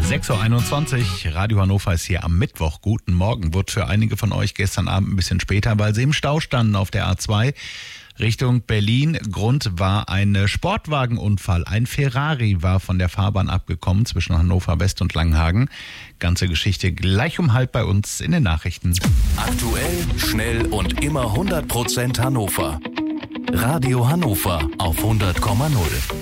6.21 Uhr, Radio Hannover ist hier am Mittwoch. Guten Morgen. Wurde für einige von euch gestern Abend ein bisschen später, weil sie im Stau standen auf der A2 Richtung Berlin. Grund war ein Sportwagenunfall. Ein Ferrari war von der Fahrbahn abgekommen zwischen Hannover West und Langenhagen. Ganze Geschichte gleich um halb bei uns in den Nachrichten. Aktuell, schnell und immer 100% Hannover. Radio Hannover auf 100,0.